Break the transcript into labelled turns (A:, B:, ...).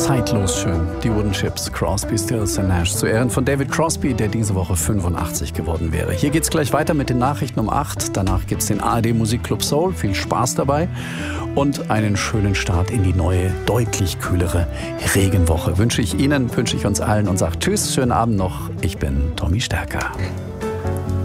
A: zeitlos schön. Die Wooden Chips, Crosby, Stills and Nash. Zu Ehren von David Crosby, der diese Woche 85 geworden wäre. Hier geht's gleich weiter mit den Nachrichten um 8. Danach gibt's den ARD Musikclub Soul. Viel Spaß dabei. Und einen schönen Start in die neue, deutlich kühlere Regenwoche. Wünsche ich Ihnen, wünsche ich uns allen und sage Tschüss, schönen Abend noch. Ich bin Tommy Stärker.